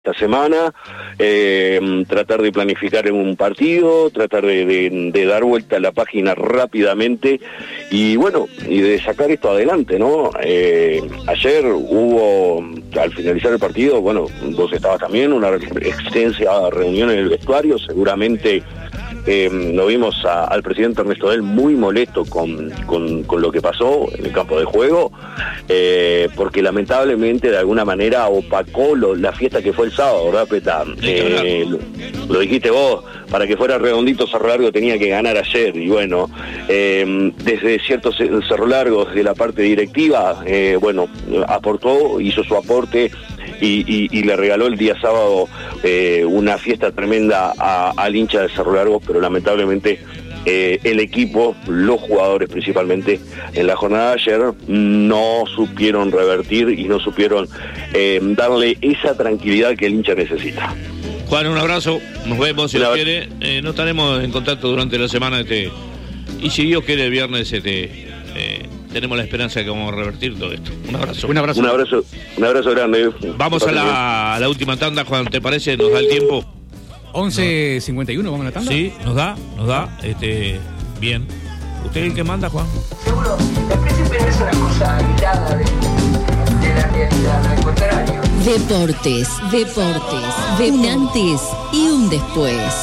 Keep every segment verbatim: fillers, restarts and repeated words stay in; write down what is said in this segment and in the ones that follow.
esta semana, eh, tratar de planificar en un partido, tratar de, de, de dar vuelta a la página rápidamente y bueno, y de sacar esto adelante, ¿no? Eh, ayer hubo, al finalizar el partido, bueno, vos estabas también, una extensa reunión en el vestuario, seguramente eh, lo vimos a, al presidente Ernesto Del muy molesto con, con, con lo que pasó en el campo de juego, eh, porque lamentablemente de alguna manera opacó lo, la fiesta que fue el sábado, ¿verdad, Peta? Eh, lo, lo dijiste vos, para que fuera redondito Cerro Largo tenía que ganar ayer, y bueno, eh, desde ciertos Cerro Largo, desde la parte directiva, eh, bueno, aportó, hizo su aporte y, y, y le regaló el día sábado eh, una fiesta tremenda a, al hincha de Cerro Largo, pero lamentablemente Eh, el equipo, los jugadores principalmente, en la jornada de ayer no supieron revertir y no supieron eh, darle esa tranquilidad que el hincha necesita. Juan, un abrazo, nos vemos si Dios quiere, eh, no estaremos en contacto durante la semana este, y si Dios quiere el viernes este, eh, tenemos la esperanza de que vamos a revertir todo esto. Un abrazo. Un abrazo, un abrazo, un abrazo grande. Vamos a la, a la última tanda, Juan, ¿te parece? ¿Nos da el tiempo? once cincuenta y uno, ¿vamos a la tanda? Sí, nos da, nos da, este, bien. ¿Usted es el que manda, Juan? Seguro, después siempre es una cosa aislada de, de la realidad, al contrario. Deportes, deportes, de un antes y un después.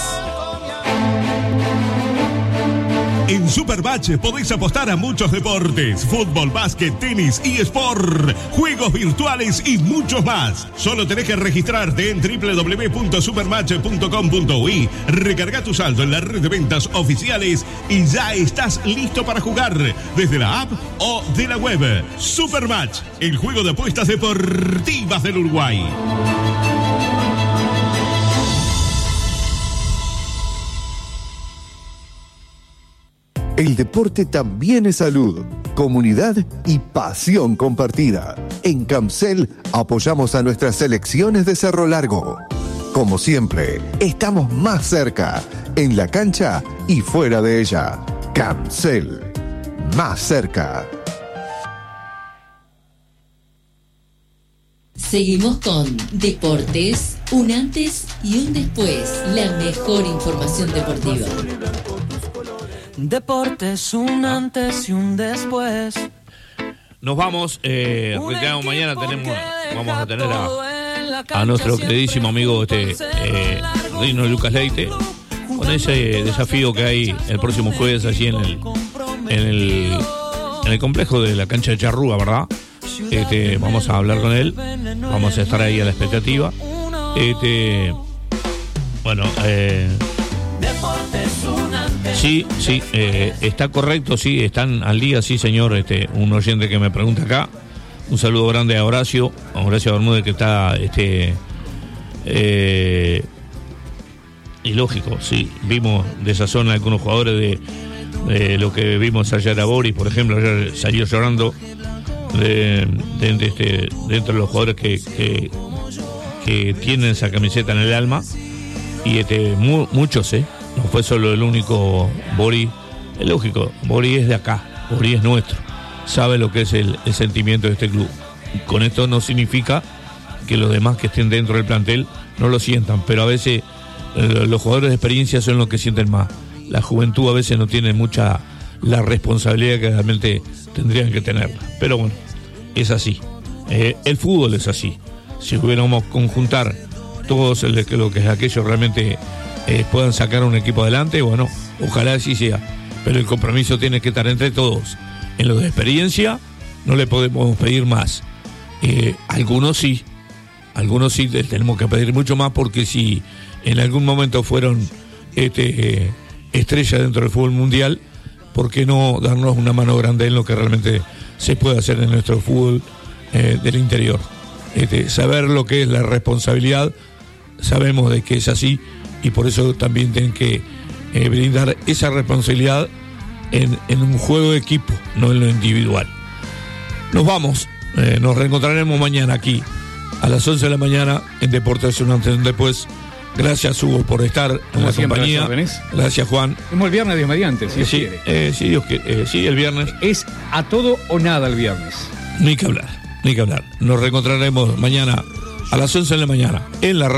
En Supermatch podéis apostar a muchos deportes: fútbol, básquet, tenis, eSport, juegos virtuales y muchos más. Solo tenés que registrarte en doble u doble u doble u punto supermatch punto com punto u i, recarga tu saldo en la red de ventas oficiales y ya estás listo para jugar desde la app o de la web. Supermatch, el juego de apuestas deportivas del Uruguay. El deporte también es salud, comunidad y pasión compartida. En Camcel apoyamos a nuestras selecciones de Cerro Largo. Como siempre, estamos más cerca, en la cancha y fuera de ella. Camcel, más cerca. Seguimos con Deportes, un antes y un después. La mejor información deportiva. Deportes, un antes y un después. Nos vamos, eh, recreamos mañana, tenemos, vamos a tener a, a nuestro queridísimo amigo este eh, Rino Lucas Leite, con ese desafío que hay el próximo jueves allí en el en el, en el complejo de la cancha de Charrúa, ¿verdad? Este, vamos a hablar con él, vamos a estar ahí a la expectativa. Este, bueno, eh, sí, sí, eh, está correcto, sí, están al día, sí, señor. Este, un oyente que me pregunta acá. Un saludo grande a Horacio, a Horacio Bermúdez, que está, este, eh, y lógico, sí, vimos de esa zona algunos jugadores de, de lo que vimos ayer a Boris, por ejemplo, ayer salió llorando de, de, de, este, dentro de los jugadores que, que, que tienen esa camiseta en el alma, y este, mu, muchos, eh. No fue solo el único Boris. Es lógico, Boris es de acá, Boris es nuestro, sabe lo que es el, el sentimiento de este club. Con esto no significa que los demás que estén dentro del plantel no lo sientan, pero a veces eh, los jugadores de experiencia son los que sienten más. La juventud a veces no tiene mucha la responsabilidad que realmente tendrían que tenerla. Pero bueno, es así. Eh, el fútbol es así. Si pudiéramos conjuntar todos el, lo que es aquello realmente Eh, puedan sacar un equipo adelante, bueno, ojalá así sea, pero el compromiso tiene que estar entre todos. En lo de experiencia no le podemos pedir más, eh, algunos sí, algunos sí tenemos que pedir mucho más, porque si en algún momento fueron este, eh, estrellas dentro del fútbol mundial, ¿por qué no darnos una mano grande en lo que realmente se puede hacer en nuestro fútbol eh, del interior? Este, saber lo que es la responsabilidad, sabemos de que es así, y por eso también tienen que eh, brindar esa responsabilidad en, en un juego de equipo, no en lo individual. Nos vamos, eh, nos reencontraremos mañana aquí a las once de la mañana en Deportes un antes y un después. Gracias, Hugo, por estar en Como la siempre, compañía. Gracias, Juan. Vemos el viernes, Dios mediante, si Dios sí, quiere. Eh, sí, Dios quiere. Eh, sí, el viernes. Es a todo o nada el viernes. Ni que hablar, ni que hablar. Nos reencontraremos mañana a las once de la mañana en la